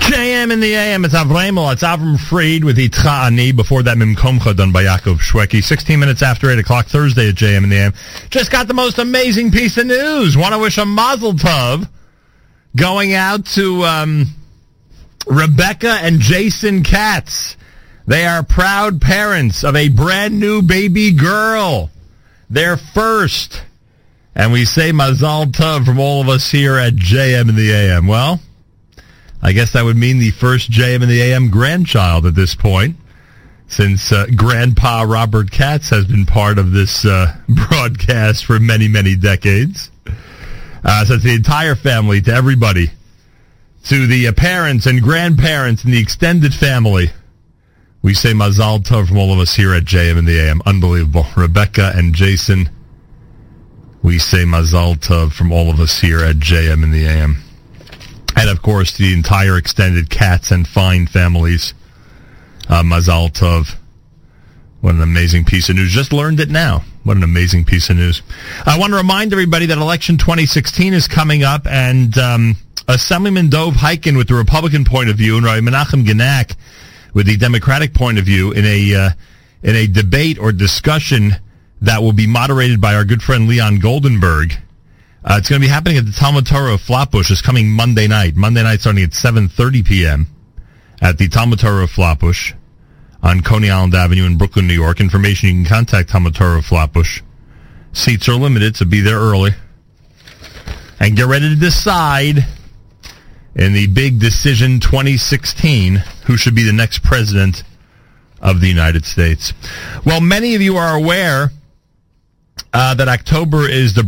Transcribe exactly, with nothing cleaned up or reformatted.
J M in the A M. It's Avremel. It's Avram Fried with Itcha Ani. Before that, Mimkomcha done by Yaakov Shweki. sixteen minutes after eight o'clock Thursday at J M in the A M. Just got the most amazing piece of news. Want to wish a mazel tov going out to um, Rebecca and Jason Katz. They are proud parents of a brand new baby girl. Their first. And we say mazal tov from all of us here at J M in the A M. Well, I guess that would mean the first J M in the A M grandchild at this point, since uh, Grandpa Robert Katz has been part of this uh, broadcast for many, many decades. Uh, so to the entire family, to everybody, to the uh, parents and grandparents and the extended family, we say mazal tov from all of us here at J M in the A M. Unbelievable. Rebecca and Jason, we say mazal tov from all of us here at J M in the A M. And, of course, the entire extended Katz and Fine families. Uh, Mazal Tov. What an amazing piece of news. Just learned it now. What an amazing piece of news. I want to remind everybody that election twenty sixteen is coming up, and um, Assemblyman Dov Hikind with the Republican point of view and Rabbi Menachem Genack with the Democratic point of view in a uh, in a debate or discussion that will be moderated by our good friend Leon Goldenberg. Uh, it's going to be happening at the Talmud Torah of Flatbush. It's coming Monday night. Monday night starting at seven thirty p.m. at the Talmud Torah of Flatbush on Coney Island Avenue in Brooklyn, New York. Information, you can contact Talmud Torah of Flatbush. Seats are limited, so be there early. And get ready to decide in the big decision twenty sixteen who should be the next president of the United States. Well, many of you are aware uh, that October is the